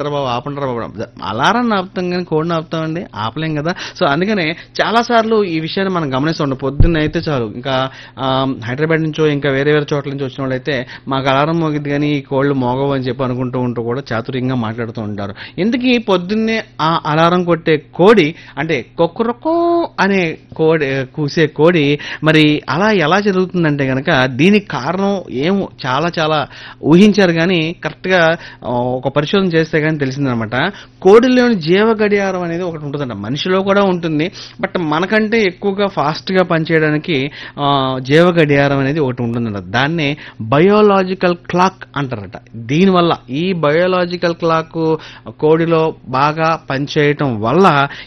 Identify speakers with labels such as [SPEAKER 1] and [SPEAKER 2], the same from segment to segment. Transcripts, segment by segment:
[SPEAKER 1] పెట్టరా బాబు ఆపండిరా బాబు అలారాన్ని ఆపుతాం కానీ కోడిని ఆపుతామండి ఆపలేం కదా. సో అందుకనే చాలా సార్లు ఈ విషయాన్ని మనం గమనిస్తూ పొద్దున్న అయితే చాలు ఇంకా హైదరాబాద్ నుంచో ఇంకా వేరే వేరే చోట్ల నుంచి వచ్చిన వాళ్ళు అయితే మాకు అలారం మోగిద్ది కానీ ఈ కోళ్ళు మోగవు అని చెప్పి అనుకుంటూ ఉంటూ కూడా చాతుర్యంగా మాట్లాడుతూ ఉంటారు. ఎందుకు ఈ పొద్దున్నే ఆ అలారం కొట్టే కోడి అంటే కొక్కరొక్కో అనే కోడి కూసే కోడి మరి అలా ఎలా జరుగుతుందంటే కనుక దీనికి కారణం ఏమో చాలా చాలా ఊహించారు కానీ కరెక్ట్గా ఒక పరిశోధన చేస్తే కానీ తెలిసిందనమాట. కోడిలోని జీవ గడియారం అనేది ఒకటి ఉంటుందంట, మనిషిలో కూడా ఉంటుంది. బట్ మనకంటే ఎక్కువగా ఫాస్ట్గా పనిచేయడానికి జీవ గడియారం అనేది ఒకటి ఉంటుందంట. దాన్నే బయోలాజికల్ క్లాక్ అంటారట. దీనివల్ల ఈ బయోలాజికల్ క్లాక్ కోడిలో బాగా పనిచేయటం వల్ల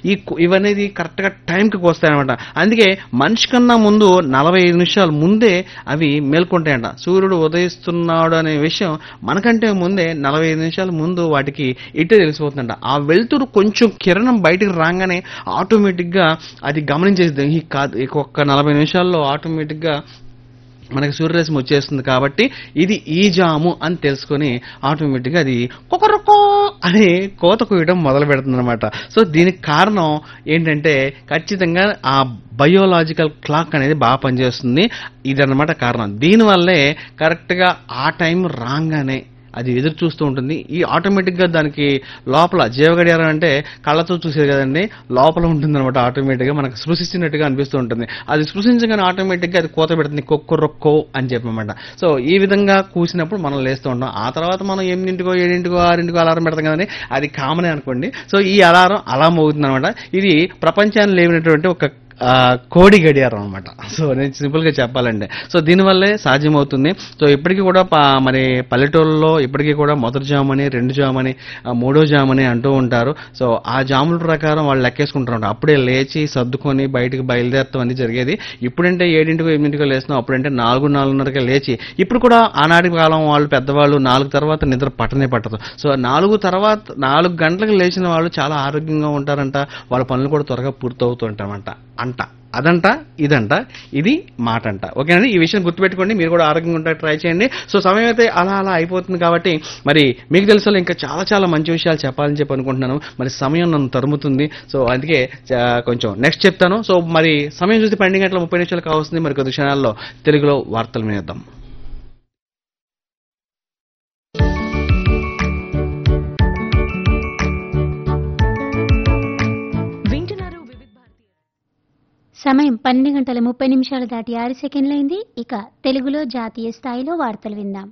[SPEAKER 1] ఇవనేది కరెక్ట్గా టైంకి వస్తాయన్నమాట. అందుకే మనిషి కన్నా ముందు 45 నిమిషాల ముందే అవి మేల్కొంటాయంట. సూర్యుడు ఉదయిస్తున్నాడు అనే విషయం మనకంటే ముందే 45 నిమిషాల ముందు వాటికి ఇట్టే తెలిసిపోతుందంట. ఆ వెలుతురు కొంచెం కిరణం బయటికి రాగానే ఆటోమేటిక్గా అది గమనించేది ఈ కాదు ఒక్క 40 నిమిషాల్లో ఆటోమేటిక్గా మనకి సూర్యరశ్మి వచ్చేస్తుంది కాబట్టి ఇది ఈ జాము అని తెలుసుకొని ఆటోమేటిక్గా అది కొకరకో అని కోత కూయడం మొదలు పెడుతుంది అనమాట. సో దీనికి కారణం ఏంటంటే ఖచ్చితంగా ఆ బయోలాజికల్ క్లాక్ అనేది బాగా పనిచేస్తుంది. ఇదన్నమాట కారణం. దీనివల్లే కరెక్ట్గా ఆ టైం రాగానే అది ఎదురు చూస్తూ ఉంటుంది. ఈ ఆటోమేటిక్గా దానికి లోపల జీవగడియారం అంటే కళ్ళతో చూసేది కదండి, లోపల ఉంటుంది అనమాట. ఆటోమేటిక్గా మనకు స్పృశించినట్టుగా అనిపిస్తూ ఉంటుంది. అది స్పృశించగానే ఆటోమేటిక్గా అది కోత పెడుతుంది కొక్కరొక్కో అని చెప్పమాట. సో ఈ విధంగా కూసినప్పుడు మనం లేస్తూ ఉంటాం. ఆ తర్వాత మనం 8కో 7కో 6కో అలారం పెడతాం కదండి, అది కామనే అనుకోండి. సో ఈ అలారం అలా మోగుతుంది అనమాట. ఇది ప్రపంచాన్ని లేవినటువంటి ఒక కోడి గడియారం అనమాట. సో నేను సింపుల్గా చెప్పాలంటే సో దీనివల్లే సాధ్యమవుతుంది. సో ఇప్పటికీ కూడా మరి పల్లెటూళ్ళలో ఇప్పటికీ కూడా మొదటి జామని 2 జామని 3వ జామని అంటూ ఉంటారు. సో ఆ జాముల ప్రకారం వాళ్ళు లెక్కేసుకుంటారు. అప్పుడే లేచి సర్దుకొని బయటకు బయలుదేరటం అనేది జరిగేది. ఇప్పుడంటే 7కో 8కో లేస్తున్నాం, అప్పుడంటే 4, 4:30కే లేచి ఇప్పుడు కూడా ఆనాటి కాలం వాళ్ళు పెద్దవాళ్ళు 4 తర్వాత నిద్ర పట్టనే పట్టదు. సో 4 గంటలకు లేచిన వాళ్ళు చాలా ఆరోగ్యంగా ఉంటారంట. వాళ్ళ పనులు కూడా త్వరగా పూర్తవుతుంటామంట అంట. అదంట ఇదంట ఇది మాట అంట. ఓకేనండి, ఈ విషయం గుర్తుపెట్టుకోండి. మీరు కూడా ఆరోగ్యంగా ఉంటారు, ట్రై చేయండి. సో సమయం అయితే అలా అయిపోతుంది కాబట్టి మరి మీకు తెలుసు ఇంకా చాలా చాలా మంచి విషయాలు చెప్పాలని చెప్పి అనుకుంటున్నాను. మరి సమయం నన్ను తరుముతుంది. సో అందుకే కొంచెం నెక్స్ట్ చెప్తాను. సో మరి సమయం చూసి 12:30 కావస్తుంది. మరి కొద్ది క్షణాల్లో తెలుగులో వార్తలు వినేద్దాం.
[SPEAKER 2] సమయం 12:30 దాటి 6 సెకండ్లైంది. ఇక తెలుగులో జాతీయ స్థాయిలో వార్తలు విందాం.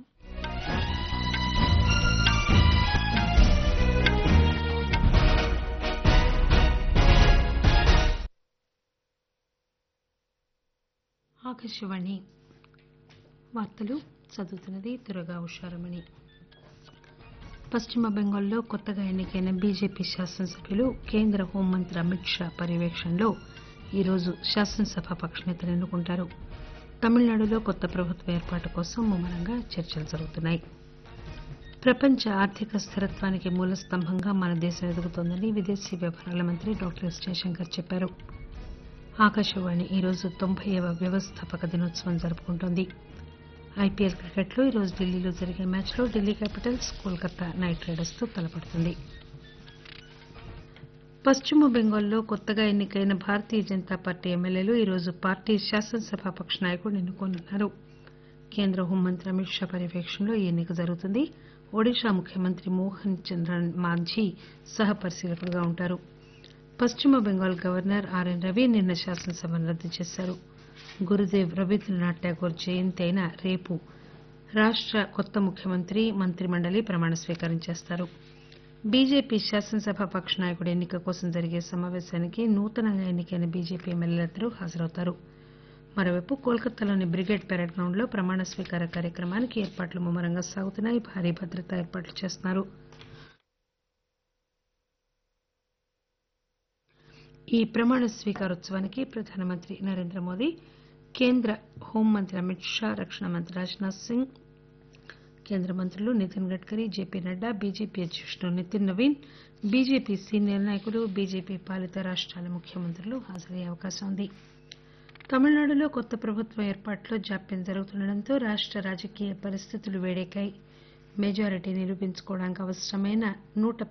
[SPEAKER 3] ఆకాశవాణి వార్తలు చదువుతున్నది దుర్గా ఉషారమణి. పశ్చిమ బెంగాల్లో కొత్తగా ఎన్నికైన బీజేపీ శాసనసభ్యులు కేంద్ర హోంమంత్రి అమిత్ షా పర్యవేక్షణలో ఈరోజు శాసనసభాపక్ష నేతలు ఎన్నుకుంటారు. తమిళనాడులో కొత్త ప్రభుత్వ ఏర్పాటు కోసం ముమ్మరంగా చర్చలు జరుగుతున్నాయి. ప్రపంచ ఆర్థిక స్థిరత్వానికి మూల స్తంభంగా మన దేశం ఎదుగుతోందని విదేశీ వ్యవహారాల మంత్రి డాక్టర్ ఎస్ జయశంకర్ చెప్పారు. ఆకాశవాణి ఈరోజు 90వ వ్యవస్థాపక దినోత్సవం జరుపుకుంటోంది. ఐపీఎల్ క్రికెట్లో ఈరోజు ఢిల్లీలో జరిగే మ్యాచ్లో ఢిల్లీ క్యాపిటల్స్ కోల్కతా నైట్ రైడర్స్తో తలపడుతుంది. పశ్చిమ బెంగాల్లో కొత్తగా ఎన్నికైన భారతీయ జనతా పార్టీ ఎమ్మెల్యేలు ఈరోజు పార్టీ శాసనసభాపక్ష నాయకుడిని ఎన్నుకోనున్నారు. కేంద్ర హోంమంత్రి అమిత్ షా పర్యవేక్షణలో ఈ ఎన్నిక జరుగుతుంది. ఒడిషా ముఖ్యమంత్రి మోహన్ చంద్రన్ మాంఝీ సహ పరిశీలకుడుగా ఉంటారు. పశ్చిమ బెంగాల్ గవర్నర్ ఆర్ఎన్ రవి నిన్న శాసనసభను రద్దు చేశారు. గురుదేవ్ రవీంద్రనాథ్ ఠాగూర్ జయంతి అయిన రేపు రాష్ట కొత్త ముఖ్యమంత్రి మంత్రిమండలి ప్రమాణ స్వీకారం చేస్తారు. బీజేపీ శాసనసభాపక్ష నాయకుడి ఎన్నిక కోసం జరిగే సమావేశానికి నూతనంగా ఎన్నికైన బీజేపీ ఎమ్మెల్యేలందరూ హాజరవుతారు. మరోవైపు కోల్కతాలోని బ్రిగేడ్ పెరేడ్ గ్రౌండ్ లో ప్రమాణ స్వీకార కార్యక్రమానికి ఏర్పాట్లు ముమ్మరంగా సాగుతున్నాయి. భారీ భద్రతా ఏర్పాట్లు చేస్తున్నారు. ఈ ప్రమాణ స్వీకారోత్సవానికి ప్రధానమంత్రి నరేంద్ర మోదీ, కేంద్ర హోంమంత్రి అమిత్ షా, రక్షణ మంత్రి రాజ్నాథ్ సింగ్, కేంద్ర మంత్రులు నితిన్ గడ్కరీ, జేపీ నడ్డా, బీజేపీ అధ్యకుడు నితిన్ నవీన్, బీజేపీ సీనియర్ నాయకులు, బీజేపీ పాలిత రాష్టాల ముఖ్యమంత్రులు హాజరయ్యే అవకాశం ఉంది. తమిళనాడులో కొత్త ప్రభుత్వం ఏర్పాటులో జాప్యం జరుగుతుండటంతో రాష్ట రాజకీయ పరిస్థితులు వేడెక్కాయి. మెజారిటీ నిరూపించుకోవడానికి అవసరమైన